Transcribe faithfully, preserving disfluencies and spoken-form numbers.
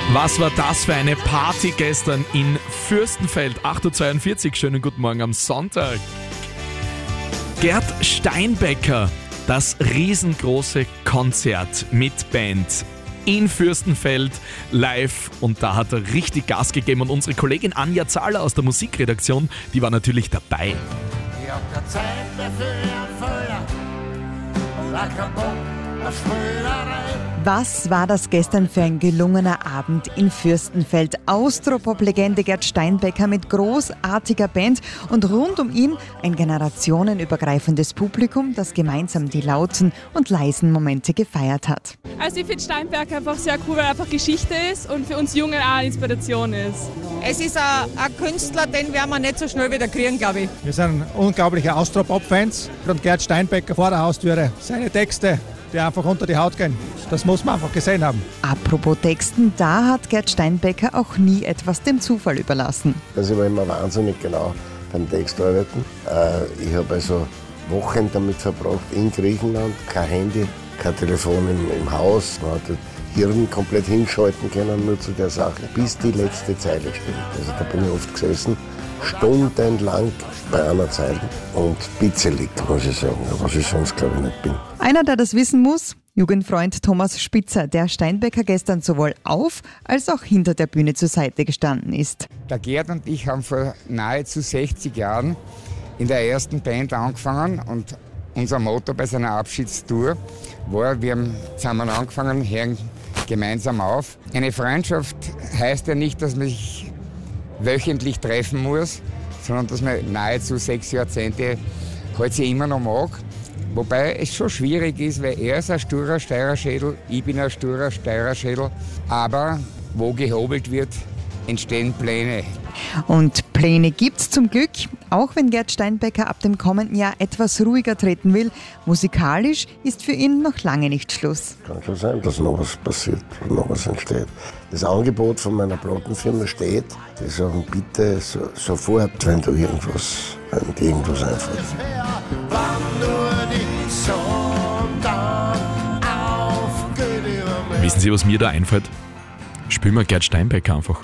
Was war das für eine Party gestern in Fürstenfeld? acht Uhr zweiundvierzig, schönen guten Morgen am Sonntag. Gerd Steinbecker, das riesengroße Konzert mit Band in Fürstenfeld live, und da hat er richtig Gas gegeben, und unsere Kollegin Anja Zahler aus der Musikredaktion, die war natürlich dabei. Ich hab keine Zeit mehr für einen Feuer und auch keinen Bock auf Spielerei. Was war das gestern für ein gelungener Abend in Fürstenfeld? Austropop-Legende Gerd Steinbecker mit großartiger Band und rund um ihn ein generationenübergreifendes Publikum, das gemeinsam die lauten und leisen Momente gefeiert hat. Also ich finde Steinbecker einfach sehr cool, weil er einfach Geschichte ist und für uns Jungen auch eine Inspiration ist. Es ist ein, ein Künstler, den werden wir nicht so schnell wieder kriegen, glaube ich. Wir sind unglaubliche Austropop-Fans und Gerd Steinbecker vor der Haustüre. Seine Texte, die einfach unter die Haut gehen. Das muss man einfach gesehen haben. Apropos Texten, da hat Gerd Steinbecker auch nie etwas dem Zufall überlassen. Also ich war immer wahnsinnig genau beim Text arbeiten. Ich habe also Wochen damit verbracht in Griechenland, kein Handy, kein Telefon im, im Haus. Man hat das Hirn komplett hinschalten können, nur zu der Sache, bis die letzte Zeile stimmt. Also da bin ich oft gesessen, stundenlang bei einer Zeile und bitzelig, muss ich sagen, was ich sonst glaube ich nicht bin. Einer, der das wissen muss, Jugendfreund Thomas Spitzer, der Steinbecker gestern sowohl auf als auch hinter der Bühne zur Seite gestanden ist. Der Gerd und ich haben vor nahezu sechzig Jahren in der ersten Band angefangen, und unser Motto bei seiner Abschiedstour war, wir haben zusammen angefangen, hören gemeinsam auf. Eine Freundschaft heißt ja nicht, dass man sich wöchentlich treffen muss, sondern dass man nahezu sechs Jahrzehnte halt sich immer noch mag. Wobei es schon schwierig ist, weil er ist ein sturer Steirerschädel, ich bin ein sturer Steirerschädel. Aber wo gehobelt wird, entstehen Pläne. Und Pläne gibt's zum Glück, auch wenn Gerd Steinbecker ab dem kommenden Jahr etwas ruhiger treten will. Musikalisch ist für ihn noch lange nicht Schluss. Kann schon sein, dass noch was passiert, noch was entsteht. Das Angebot von meiner Plattenfirma steht. Die sagen, bitte so, sofort, wenn du irgendwas, wenn dir irgendwas einfällt. Wissen Sie, was mir da einfällt? Spielen wir Gerd Steinbecker einfach.